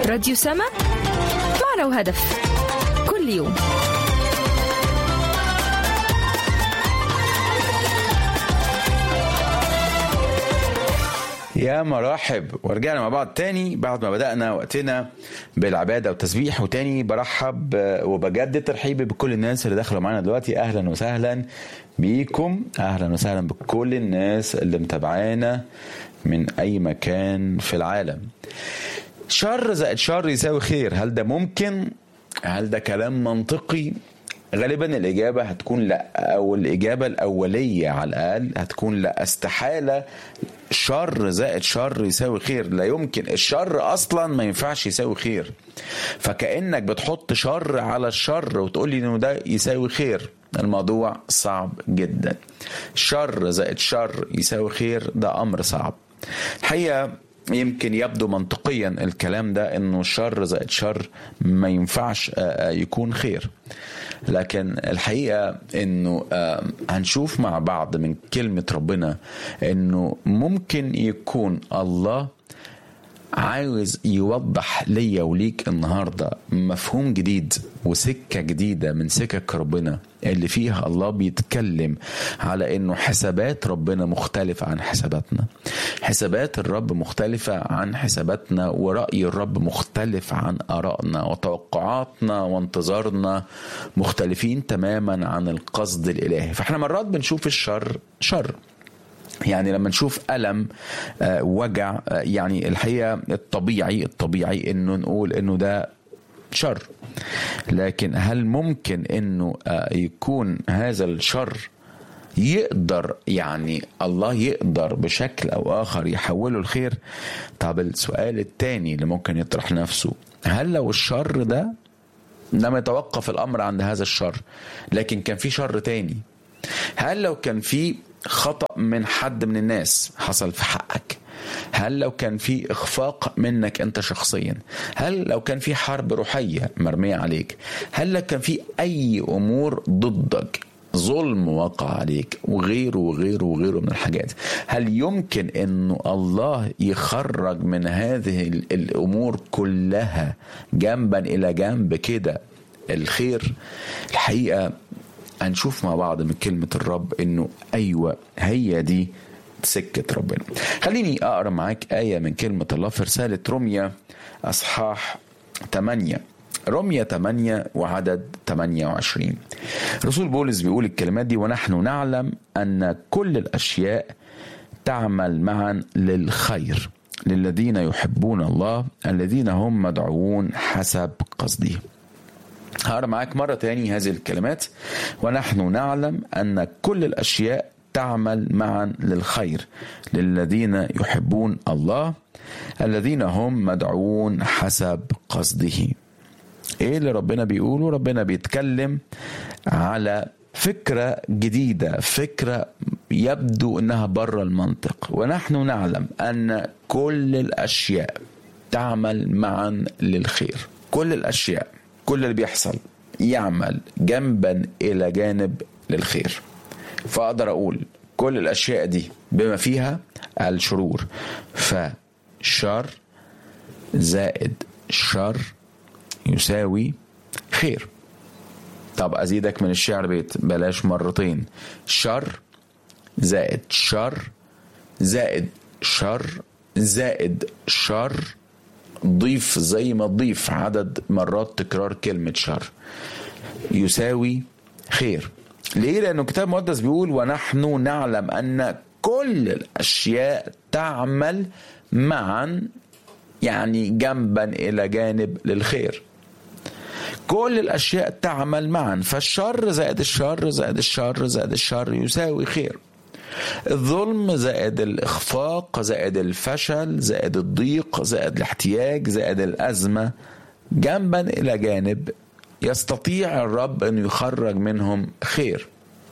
راديو سما، معنى وهدف كل يوم. يا مرحب، ورجعنا مع بعض تاني بعد ما بدأنا وقتنا بالعبادة والتسبيح. وتاني برحب وبجدد ترحيبي بكل الناس اللي دخلوا معنا دلوقتي. أهلا وسهلا بيكم، أهلا وسهلا بكل الناس اللي متابعانا من أي مكان في العالم. شر زائد شر يساوي خير، هل ده ممكن؟ هل ده كلام منطقي؟ غالبا الإجابة هتكون لا، أو الإجابة الأولية على الأقل هتكون لا. استحالة شر زائد شر يساوي خير، لا يمكن. الشر أصلا ما ينفعش يساوي خير، فكأنك بتحط شر على الشر وتقولي إنه ده يساوي خير. الموضوع صعب جدا. شر زائد شر يساوي خير، ده أمر صعب الحقيقة. يمكن يبدو منطقيا الكلام ده، انه شر زائد شر ما ينفعش يكون خير، لكن الحقيقة انه هنشوف مع بعض من كلمة ربنا انه ممكن يكون الله عاوز يوضح ليا وليك النهاردة مفهوم جديد وسكة جديدة من سكك ربنا، اللي فيها الله بيتكلم على انه حسابات ربنا مختلفة عن حساباتنا، حسابات الرب مختلفة عن حساباتنا، ورأي الرب مختلف عن آرائنا، وتوقعاتنا وانتظارنا مختلفين تماما عن القصد الإلهي. فاحنا مرات بنشوف الشر شر، يعني لما نشوف ألم وجع، يعني الحقيقة الطبيعي انه نقول انه ده شر. لكن هل ممكن انه يكون هذا الشر يقدر، يعني الله يقدر بشكل او اخر يحوله الخير؟ طب السؤال التاني اللي ممكن يطرح نفسه، هل لو الشر ده لم يتوقف الامر عند هذا الشر، لكن كان في شر تاني؟ هل لو كان في خطأ من حد من الناس حصل في حقك؟ هل لو كان في إخفاق منك أنت شخصيا؟ هل لو كان في حرب روحية مرمية عليك؟ هل لو كان في أي أمور ضدك، ظلم وقع عليك وغيره وغيره وغيره من الحاجات؟ هل يمكن أنه الله يخرج من هذه الأمور كلها جنبا إلى جنب كده الخير؟ الحقيقة هنشوف مع بعض من كلمة الرب انه ايوه هي دي سكة ربنا. خليني اقرأ معاك آية من كلمة الله في رسالة روميا اصحاح 8، روميا 8 وعدد 28. رسول بولس بيقول الكلمات دي: ونحن نعلم ان كل الاشياء تعمل معا للخير للذين يحبون الله الذين هم مدعوون حسب قصده. هقرأ معاك مرة تاني هذه الكلمات: ونحن نعلم أن كل الأشياء تعمل معا للخير للذين يحبون الله الذين هم مدعوون حسب قصده. ايه اللي ربنا بيقوله؟ ربنا بيتكلم على فكرة جديدة، فكرة يبدو انها بره المنطق. ونحن نعلم أن كل الأشياء تعمل معا للخير. كل الأشياء، كل اللي بيحصل يعمل جنبا إلى جانب للخير. فأقدر أقول كل الأشياء دي بما فيها الشرور، فشر زائد شر يساوي خير. طب أزيدك من الشعر بيت، بلاش مرتين. شر زائد شر زائد شر زائد شر، ضيف زي ما تضيف عدد مرات تكرار كلمة شر، يساوي خير. ليه؟ لأنه الكتاب المقدس بيقول ونحن نعلم أن كل الأشياء تعمل معا، يعني جنبا إلى جانب للخير. كل الأشياء تعمل معا، فالشر زائد الشر زائد الشر زائد الشر يساوي خير. الظلم زائد الإخفاق زائد الفشل زائد الضيق زائد الاحتياج زائد الأزمة، جنبا إلى جانب يستطيع الرب أن يخرج منهم خير.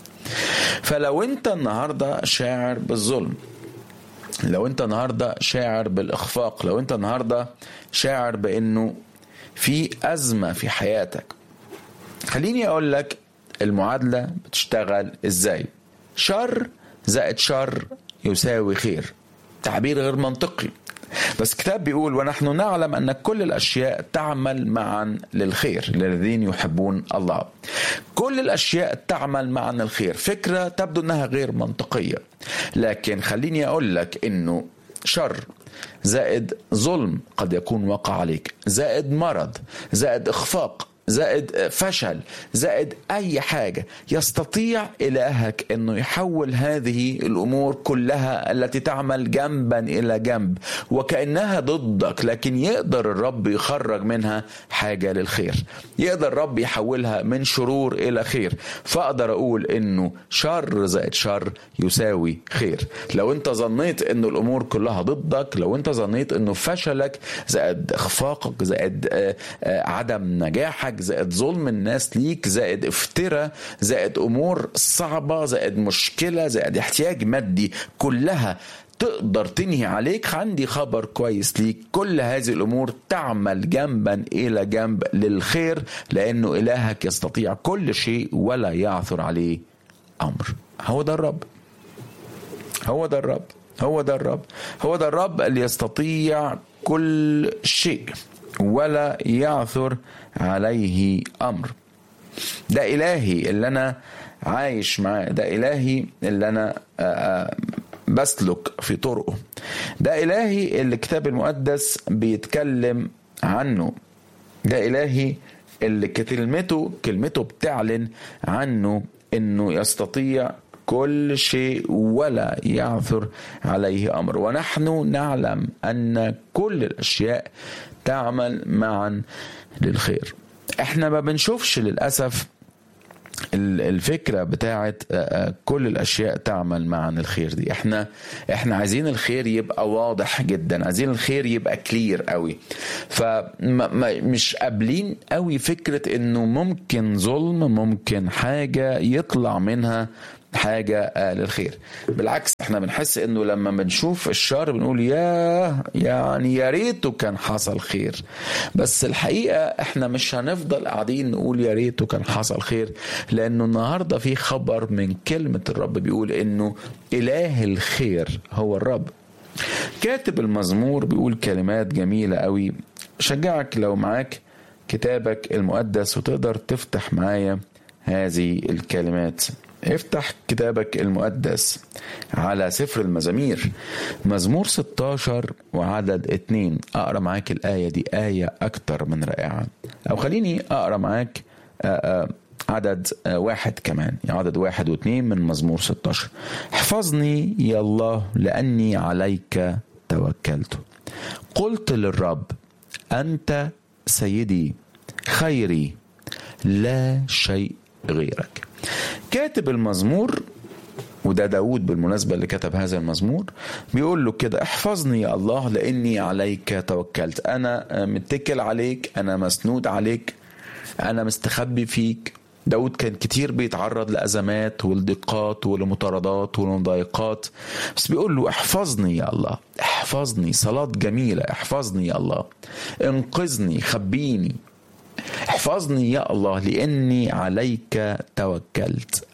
فلو أنت النهاردة شاعر بالظلم، لو أنت النهاردة شاعر بالإخفاق، لو أنت النهاردة شاعر بأنه في أزمة في حياتك، خليني أقول لك المعادلة بتشتغل إزاي. شر زائد شر يساوي خير. تعبير غير منطقي، بس الكتاب بيقول ونحن نعلم أن كل الأشياء تعمل معا للخير للذين يحبون الله. كل الأشياء تعمل معا للخير. فكرة تبدو أنها غير منطقية، لكن خليني أقول لك أنه شر زائد ظلم قد يكون وقع عليك، زائد مرض، زائد إخفاق، زائد فشل، زائد أي حاجة، يستطيع إلهك أنه يحول هذه الأمور كلها التي تعمل جنبا إلى جنب وكأنها ضدك، لكن يقدر الرب يخرج منها حاجة للخير. يقدر الرب يحولها من شرور إلى خير. فأقدر أقول أنه شر زائد شر يساوي خير. لو أنت ظنيت أنه الأمور كلها ضدك، لو أنت ظنيت أنه فشلك زائد إخفاقك، زائد عدم نجاحك، زائد ظلم الناس ليك، زائد افتراء، زائد أمور صعبة، زائد مشكلة، زائد احتياج مادي، كلها تقدر تنهي عليك، عندي خبر كويس ليك: كل هذه الأمور تعمل جنبا إلى جنب للخير، لأنه إلهك يستطيع كل شيء ولا يعثر عليه أمر. هو ده الرب، هو ده الرب، هو ده الرب، هو ده الرب اللي يستطيع كل شيء ولا يعثر عليه أمر. ده إلهي اللي أنا عايش معاه، ده إلهي اللي أنا بسلك في طرقه، ده إلهي اللي الكتاب المقدس بيتكلم عنه، ده إلهي اللي كلمته بتعلن عنه إنه يستطيع كل شيء ولا يعثر عليه أمر. ونحن نعلم أن كل الأشياء تعمل معا للخير. احنا ما بنشوفش للأسف الفكرة بتاعت كل الأشياء تعمل معا للخير دي. احنا عايزين الخير يبقى واضح جدا، عايزين الخير يبقى كلير قوي، فمش قابلين قوي فكرة انه ممكن ظلم، ممكن حاجة يطلع منها حاجة للخير. بالعكس احنا بنحس انه لما بنشوف الشر بنقول يا ريته كان حصل خير. بس الحقيقة احنا مش هنفضل قاعدين نقول يا ريته كان حصل خير، لانه النهاردة في خبر من كلمة الرب بيقول انه اله الخير هو الرب. كاتب المزمور بيقول كلمات جميلة قوي. شجعك لو معاك كتابك المقدس وتقدر تفتح معايا هذه الكلمات. افتح كتابك المقدس على سفر المزامير، مزمور 16 وعدد 2. اقرأ معاك الآية دي، آية أكتر من رائعة. أو خليني أقرأ معاك عدد 1 كمان، عدد 1 و2 من مزمور 16. احفظني يا الله لأني عليك توكلت، قلت للرب أنت سيدي خيري لا شيء غيرك. كاتب المزمور، وده داود بالمناسبة اللي كتب هذا المزمور، بيقول له كده: احفظني يا الله لأني عليك توكلت. أنا متكل عليك، أنا مسنود عليك، أنا مستخبي فيك. داود كان كتير بيتعرض لأزمات والضيقات ولمطاردات والمضايقات، بس بيقول له احفظني يا الله، احفظني. صلاة جميلة: احفظني يا الله، انقذني، خبيني، احفظني يا الله لأني عليك توكلت.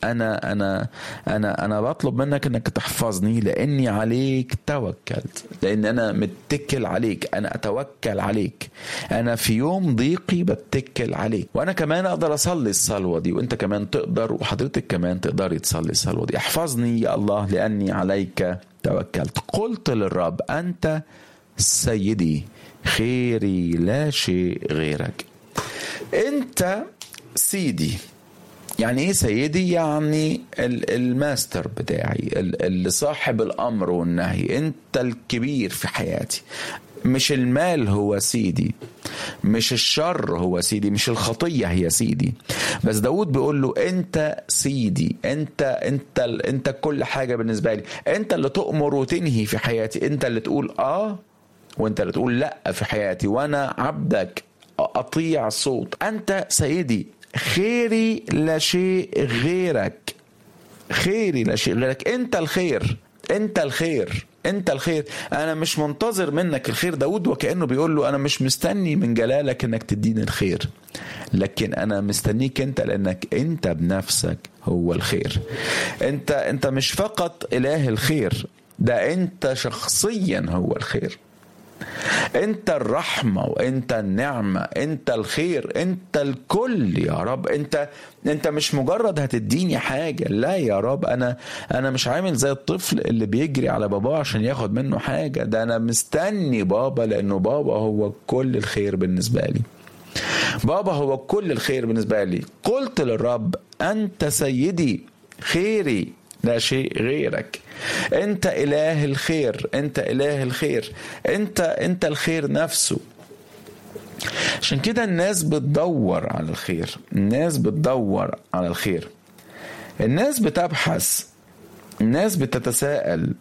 أنا بطلب منك أنك تحفظني لأني عليك توكلت، لأن أنا متكل عليك، أنا أتوكل عليك، أنا في يوم ضيقي بتكل عليك. وأنا كمان أقدر أصلي الصلوة دي، وأنت كمان تقدر، وحضرتك كمان تقدري تصلي الصلوة دي: احفظني يا الله لأني عليك توكلت، قلت للرب أنت سيدي خيري لا شيء غيرك. انت سيدي. يعني ايه سيدي؟ يعني الماستر بتاعي، اللي صاحب الامر والنهي، انت الكبير في حياتي. مش المال هو سيدي، مش الشر هو سيدي، مش الخطية هي سيدي. بس داود بيقول له انت سيدي، انت كل حاجة بالنسبة لي، انت اللي تؤمر وتنهي في حياتي، انت اللي تقول وانت اللي تقول لا في حياتي، وانا عبدك أطيع صوت. أنت سيدي خيري لا شيء غيرك، خيري لا شيء غيرك. أنت الخير، أنت الخير، أنت الخير. أنا مش منتظر منك الخير. داود وكأنه بيقول له أنا مش مستني من جلالك أنك تديني الخير، لكن أنا مستنيك أنت، لأنك أنت بنفسك هو الخير. أنت مش فقط إله الخير، ده أنت شخصيا هو الخير. انت الرحمة وانت النعمة، انت الخير، انت الكل يا رب. انت مش مجرد هتديني حاجة، لا يا رب، انا مش عامل زي الطفل اللي بيجري على باباه عشان ياخد منه حاجة. ده انا مستني بابا، لانه بابا هو كل الخير بالنسبة لي. بابا هو كل الخير بالنسبة لي. قلت للرب انت سيدي، خيري لا شيء غيرك. انت اله الخير، انت اله الخير، انت الخير نفسه. عشان كده الناس بتدور على الخير، الناس بتدور على الخير، الناس بتبحث، الناس بتتساءل.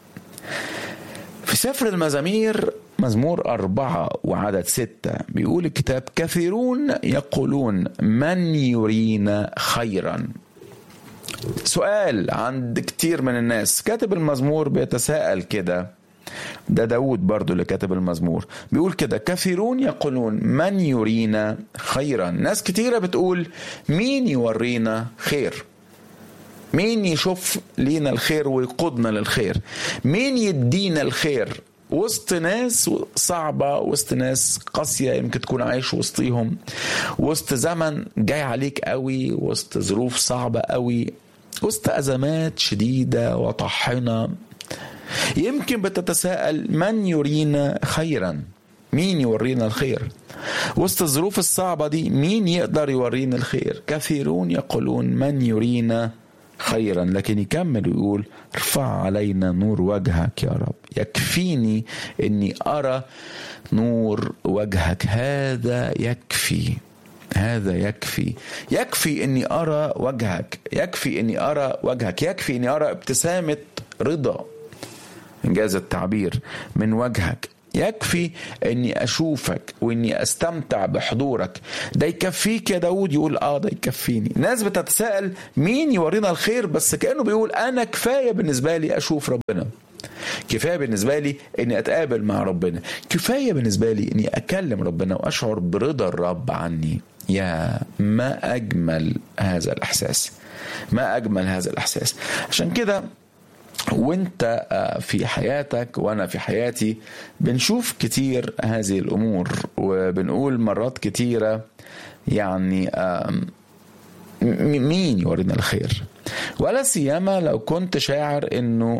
في سفر المزامير مزمور 4 وعدد 6 بيقول الكتاب: كثيرون يقولون من يرينا خيرا. سؤال عند كتير من الناس. كاتب المزمور بيتساءل كده، ده داود برضو اللي كاتب المزمور، بيقول كده: كثيرون يقولون من يرينا خيرا. ناس كتيرة بتقول مين يورينا خير، مين يشوف لينا الخير ويقودنا للخير، مين يدينا الخير وسط ناس صعبة، وسط ناس قاسية يمكن تكون عايش وسطيهم، وسط زمن جاي عليك قوي، وسط ظروف صعبة قوي، وسط أزمات شديدة وطاحنة. يمكن بتتساءل من يرينا خيرا، مين يورينا الخير وسط الظروف الصعبة دي؟ مين يقدر يورينا الخير؟ كثيرون يقولون من يرينا خيرا. لكن يكمل ويقول: ارفع علينا نور وجهك يا رب. يكفيني اني ارى نور وجهك، هذا يكفي، هذا يكفي. يكفي اني ارى وجهك، يكفي اني ارى وجهك، يكفي اني ارى ابتسامة رضا انجاز التعبير من وجهك، يكفي اني اشوفك واني استمتع بحضورك. ده يكفيك يا داود؟ يقول ده يكفيني. ناس بتتساءل مين يورينا الخير، بس كأنه بيقول انا كفاية بالنسبة لي اشوف ربنا، كفاية بالنسبة لي اني اتقابل مع ربنا، كفاية بالنسبة لي اني اكلم ربنا واشعر برضا الرب عني. يا ما اجمل هذا الاحساس، ما اجمل هذا الاحساس. عشان كده وانت في حياتك وانا في حياتي بنشوف كتير هذه الامور، وبنقول مرات كتيرة يعني مين يورينا الخير؟ ولا سيما لو كنت شاعر انه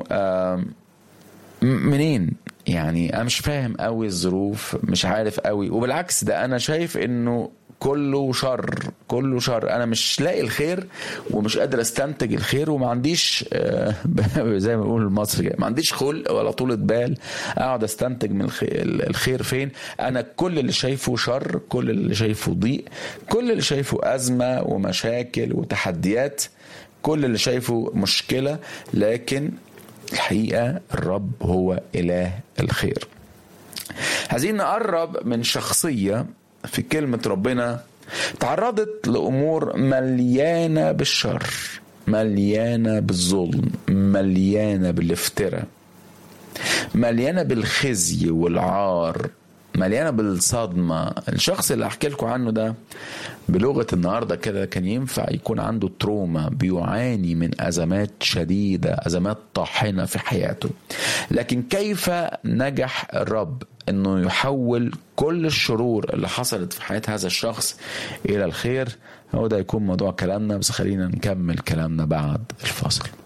منين، يعني انا مش فاهم قوي الظروف، مش عارف قوي، وبالعكس ده انا شايف انه كله شر، كله شر. انا مش لاقي الخير ومش قادر استنتج الخير، وما عنديش زي ما بيقول المصري ما عنديش خلق ولا طولة بال اقعد استنتج من الخير فين. انا كل اللي شايفه شر، كل اللي شايفه ضيق، كل اللي شايفه أزمة ومشاكل وتحديات، كل اللي شايفه مشكلة. لكن الحقيقة الرب هو إله الخير. عايزين نقرب من شخصية في كلمة ربنا تعرضت لأمور مليانة بالشر، مليانة بالظلم، مليانة بالافتراء، مليانة بالخزي والعار، مليانة بالصدمة. الشخص اللي أحكي لكم عنه ده بلغة النهاردة كده كان ينفع يكون عنده تروما، بيعاني من أزمات شديدة، أزمات طاحنة في حياته. لكن كيف نجح الرب أنه يحول كل الشرور اللي حصلت في حياة هذا الشخص إلى الخير؟ هو ده يكون موضوع كلامنا، بس خلينا نكمل كلامنا بعد الفاصل.